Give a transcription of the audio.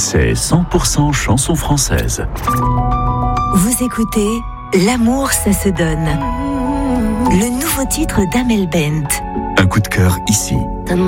c'est 100% chanson française. Vous écoutez L'amour, ça se donne. Le nouveau titre d'Amel Bent. Un coup de cœur ici.